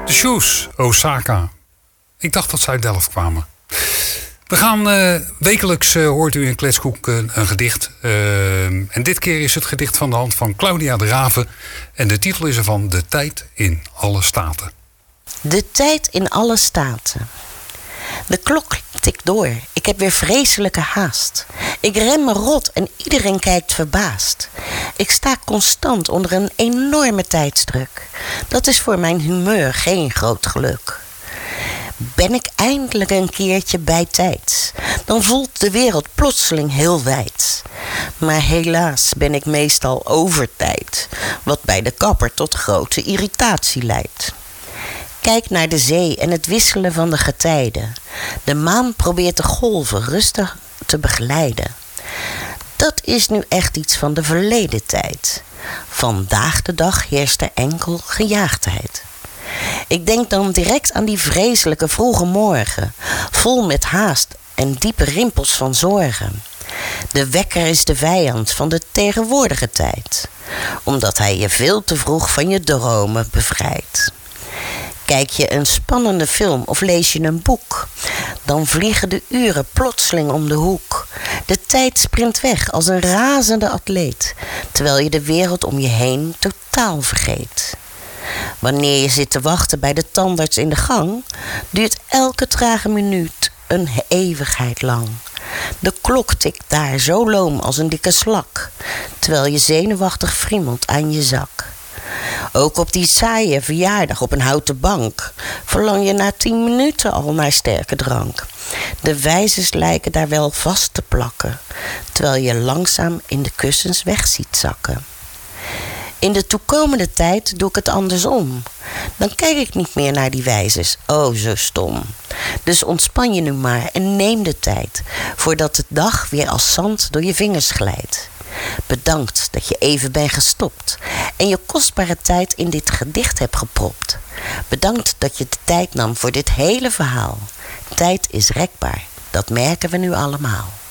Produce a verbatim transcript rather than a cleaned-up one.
De Shoes, Osaka. Ik dacht dat ze uit Delft kwamen. We gaan uh, wekelijks, uh, hoort u in Kletskoek uh, een gedicht. Uh, en dit keer is het gedicht van de hand van Claudia de Raven. En de titel is ervan De tijd in alle staten. De tijd in alle staten. De klok tikt door. Ik heb weer vreselijke haast. Ik ren me rot en iedereen kijkt verbaasd. Ik sta constant onder een enorme tijdsdruk. Dat is voor mijn humeur geen groot geluk. Ben ik eindelijk een keertje bij tijds, dan voelt de wereld plotseling heel wijd. Maar helaas ben ik meestal over tijd, wat bij de kapper tot grote irritatie leidt. Kijk naar de zee en het wisselen van de getijden. De maan probeert de golven rustig te begeleiden. Dat is nu echt iets van de verleden tijd. Vandaag de dag heerst er enkel gejaagdheid. Ik denk dan direct aan die vreselijke vroege morgen, vol met haast en diepe rimpels van zorgen. De wekker is de vijand van de tegenwoordige tijd, omdat hij je veel te vroeg van je dromen bevrijdt. Kijk je een spannende film of lees je een boek, dan vliegen de uren plotseling om de hoek. De tijd sprint weg als een razende atleet, terwijl je de wereld om je heen totaal vergeet. Wanneer je zit te wachten bij de tandarts in de gang, duurt elke trage minuut een eeuwigheid lang. De klok tikt daar zo loom als een dikke slak, terwijl je zenuwachtig friemelt aan je zak. Ook op die saaie verjaardag op een houten bank verlang je na tien minuten al naar sterke drank. De wijzers lijken daar wel vast te plakken, terwijl je langzaam in de kussens weg ziet zakken. In de toekomende tijd doe ik het andersom. Dan kijk ik niet meer naar die wijzers, oh zo stom. Dus ontspan je nu maar en neem de tijd, voordat de dag weer als zand door je vingers glijdt. Bedankt dat je even bent gestopt en je kostbare tijd in dit gedicht hebt gepropt. Bedankt dat je de tijd nam voor dit hele verhaal. Tijd is rekbaar, dat merken we nu allemaal.